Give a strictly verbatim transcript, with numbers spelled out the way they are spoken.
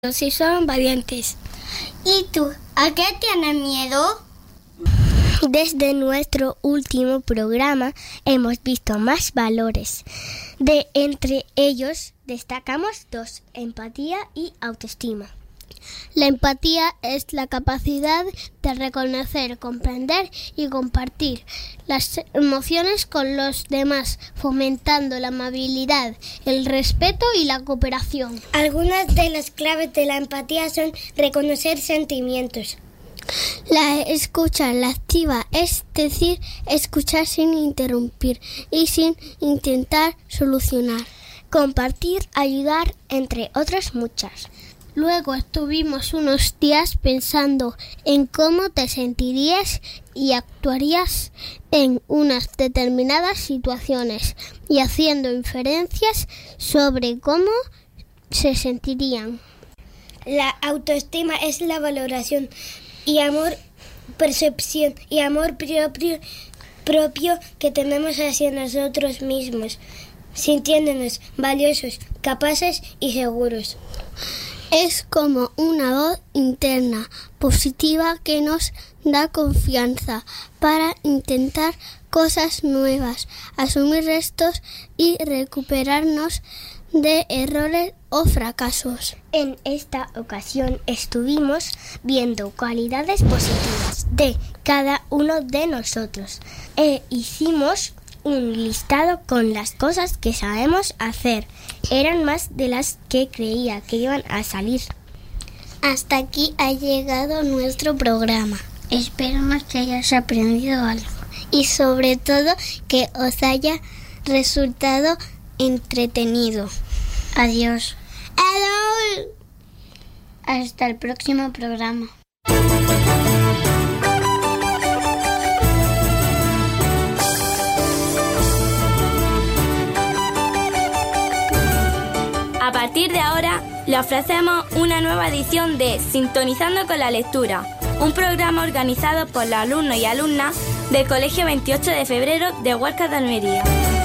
Si son valientes. ¿Y tú? ¿A qué tienes miedo? Desde nuestro último programa hemos visto más valores. De entre ellos destacamos dos: empatía y autoestima. La empatía es la capacidad de reconocer, comprender y compartir las emociones con los demás, fomentando la amabilidad, el respeto y la cooperación. Algunas de las claves de la empatía son reconocer sentimientos. La escucha, la activa, es decir, escuchar sin interrumpir y sin intentar solucionar. Compartir, ayudar, entre otras muchas. Luego estuvimos unos días pensando en cómo te sentirías y actuarías en unas determinadas situaciones y haciendo inferencias sobre cómo se sentirían. La autoestima es la valoración y amor, percepción y amor propio, propio que tenemos hacia nosotros mismos, sintiéndonos valiosos, capaces y seguros. Es como una voz interna, positiva, que nos da confianza para intentar cosas nuevas, asumir retos y recuperarnos de errores o fracasos. En esta ocasión estuvimos viendo cualidades positivas de cada uno de nosotros e hicimos un listado con las cosas que sabemos hacer. Eran más de las que creía que iban a salir. Hasta aquí ha llegado nuestro programa. Esperamos que hayas aprendido algo y sobre todo que os haya resultado entretenido. Adiós. Adiós. Hasta el próximo programa. A partir de ahora, le ofrecemos una nueva edición de Sintonizando con la Lectura, un programa organizado por los alumnos y alumnas del Colegio veintiocho de Febrero de Huerca de Almería.